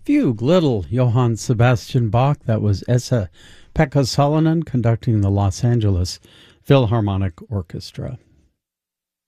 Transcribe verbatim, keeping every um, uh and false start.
Fugue, Little, Johann Sebastian Bach. That was Esa Pekka Salonen conducting the Los Angeles Philharmonic Orchestra.